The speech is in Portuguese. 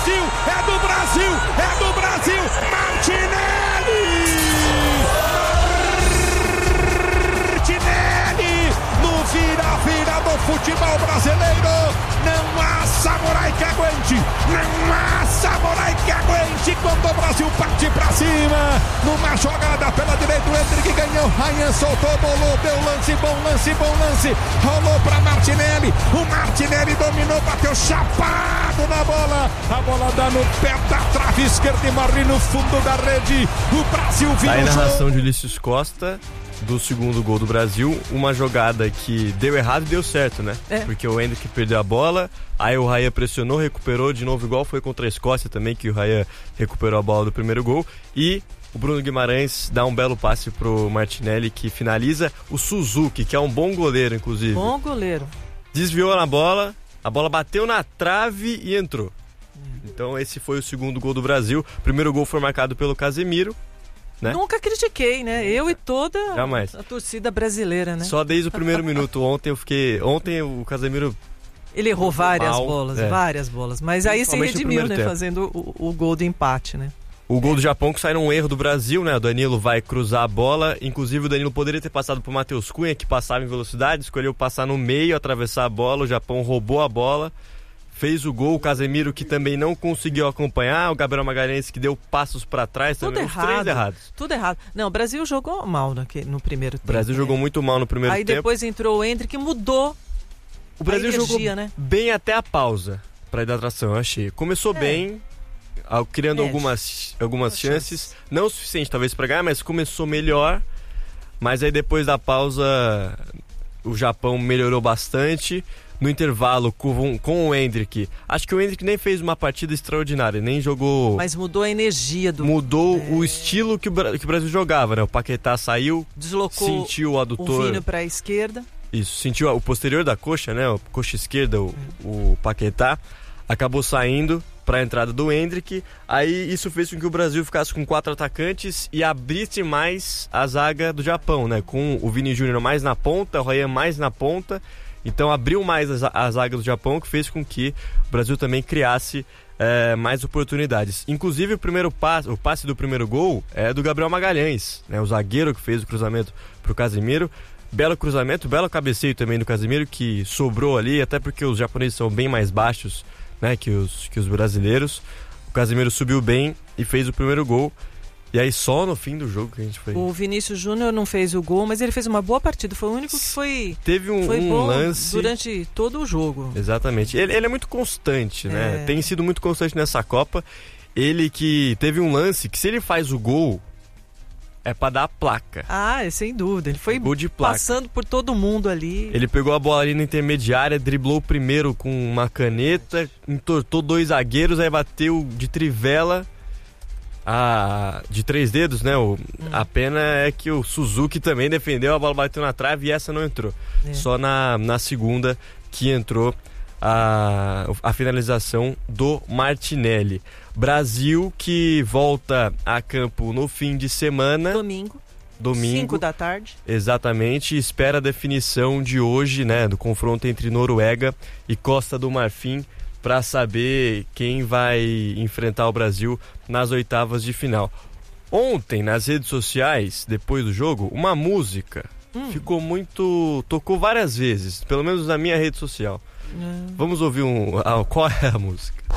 Brasil, é do Brasil, é do Brasil, Martinelli! Martinelli, no vira-vira do futebol brasileiro, não há samurai que aguente, não há samurai que aguente quando o Brasil parte pra cima, numa jogada pela direita, o Endrick ganhou, Ryan soltou, bolou, deu lance, bom lance, rolou pra Martinelli, o Martinelli dominou, bateu chapado na bola, a bola dá no pé da trave esquerda e morre no fundo da rede, o Brasil vira aí, narração de Ulisses Costa do segundo gol do Brasil, uma jogada que deu errado e deu certo, né? Porque o Endrick perdeu a bola, aí o Raya pressionou, recuperou de novo, igual foi contra a Escócia também, que o Raya recuperou a bola do primeiro gol, e o Bruno Guimarães dá um belo passe pro Martinelli, que finaliza. O Suzuki, que é um bom goleiro, inclusive. Bom goleiro. Desviou na bola, a bola bateu na trave e entrou. Então esse foi o segundo gol do Brasil. O primeiro gol foi marcado pelo Casemiro, né? Nunca critiquei, né? Eu e toda a torcida brasileira, né? Só desde o primeiro minuto. Ontem o Casemiro... Ele errou várias bolas. Mas aí se redimiu, né? Fazendo o gol do empate, né? O gol do Japão que sai num erro do Brasil, né? O Danilo vai cruzar a bola. Inclusive o Danilo poderia ter passado pro Matheus Cunha, que passava em velocidade. Escolheu passar no meio, atravessar a bola. O Japão roubou a bola. Fez o gol, o Casemiro que também não conseguiu acompanhar, o Gabriel Magalhães que deu passos para trás, também os três errados. Tudo errado. Não, o Brasil jogou mal no primeiro tempo. O Brasil jogou muito mal no primeiro tempo. Aí depois entrou o Endrick, mudou. O Brasil energia, jogou né? bem até a pausa para hidratação, eu achei. Começou bem, criando algumas chances, não o suficiente talvez para ganhar, mas começou melhor. Mas aí depois da pausa, o Japão melhorou bastante. No intervalo com o Endrick, acho que o Endrick nem fez uma partida extraordinária, nem jogou... Mas mudou a energia do... Mudou o estilo que o Brasil jogava, né? O Paquetá saiu, deslocou, sentiu o adutor... o Vini para a esquerda. Isso, sentiu o posterior da coxa, né? A coxa esquerda, o Paquetá, acabou saindo para a entrada do Endrick. Aí isso fez com que o Brasil ficasse com 4 atacantes e abrisse mais a zaga do Japão, né? Com o Vini Júnior mais na ponta, o Ryan mais na ponta... Então abriu mais a zaga do Japão, que fez com que o Brasil também criasse mais oportunidades. Inclusive o passe do primeiro gol é do Gabriel Magalhães, né? O zagueiro que fez o cruzamento para o Casemiro. Belo cruzamento, belo cabeceio também do Casemiro, que sobrou ali, até porque os japoneses são bem mais baixos, né, que os brasileiros. O Casemiro subiu bem e fez o primeiro gol. E aí só no fim do jogo que a gente foi... O Vinícius Júnior não fez o gol, mas ele fez uma boa partida. Foi o único que foi... Teve foi bom lance... durante todo o jogo. Exatamente. Ele é muito constante, né? Tem sido muito constante nessa Copa. Ele que teve um lance que se ele faz o gol, é pra dar a placa. Sem dúvida. Ele foi gol de placa. Passando por todo mundo ali. Ele pegou a bola ali na intermediária, driblou o primeiro com uma caneta, entortou 2 zagueiros, aí bateu de trivela... de 3 dedos, né? A pena é que o Suzuki também defendeu, a bola bateu na trave e essa não entrou. Só na segunda que entrou a finalização do Martinelli. Brasil que volta a campo no fim de semana. Domingo. 5 da tarde. Exatamente, espera a definição de hoje, né? Do confronto entre Noruega e Costa do Marfim, para saber quem vai enfrentar o Brasil nas oitavas de final. Ontem, nas redes sociais, depois do jogo, uma música tocou várias vezes, pelo menos na minha rede social. Vamos ouvir qual é a música?